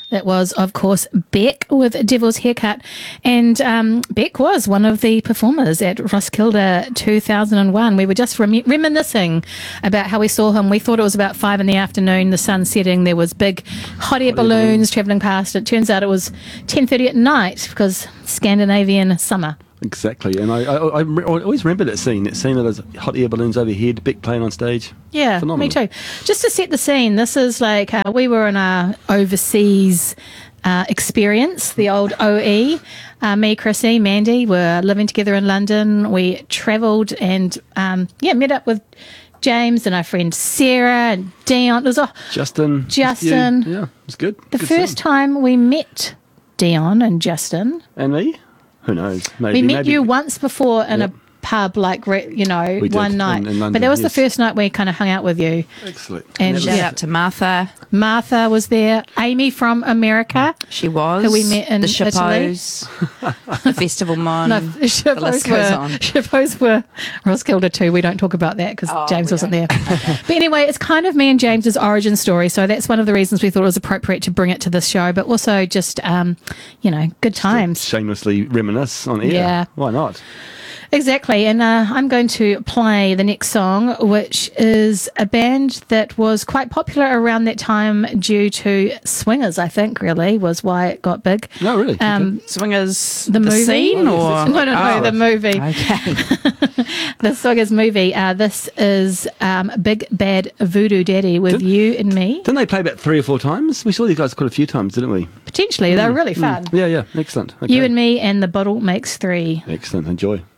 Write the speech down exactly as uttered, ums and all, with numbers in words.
That was, of course, Beck with Devil's Haircut. And um, Beck was one of the performers at Roskilde two thousand one. We were just rem- reminiscing about how we saw him. We thought it was about five in the afternoon, the sun setting. There was big hot air balloons travelling past. It turns out it was ten thirty at night because Scandinavian summer. Exactly, and I, I, I, I always remember that scene, that scene of those hot air balloons overhead, Beck playing on stage. Yeah, Phenomenal. Me too. Just to set the scene, this is like, uh, we were in our overseas uh, experience, the old O E. Uh, me, Chrissy, Mandy were living together in London. We travelled and, um, yeah, met up with James and our friend Sarah and Dion. It was, oh, Justin. Justin. Yeah, it was good. The good first scene. time we met Dion and Justin. And me? Who knows? Maybe, we met maybe. you once before in Yep. a pub, like, re- you know, We did, one night. in- in London, but that was yes. the first night we kind of hung out with you. Excellent. And that Yeah. Shout out to Martha. Martha was there. Amy from America. She was. Who we met in the Italy. Chapeaus, the Festival Mon. No, the list Chapeaus goes were, on. Chapeaus were Roskilde too. We don't talk about that because Oh, James we wasn't don't. there. But anyway, it's kind of me and James's origin story. So that's one of the reasons we thought it was appropriate to bring it to this show, but also just, um, you know, good times. Shamelessly reminisce on air. Yeah. Why not? Exactly. And uh, I'm going to play the next song, which is a band that was quite popular around that time due to Swingers, I think, really, was why it got big. No, really? Um, Swingers, the movie? scene, Oh, or yes, No, no, no, Oh, the movie. Okay. The Swingers movie. Uh, this is um, Big Bad Voodoo Daddy with Did- you and me. Didn't they play about three or four times? We saw these guys quite a few times, didn't we? Potentially. They're really fun. Yeah, yeah. Excellent. Okay. You and me and the bottle makes three. Excellent. Enjoy.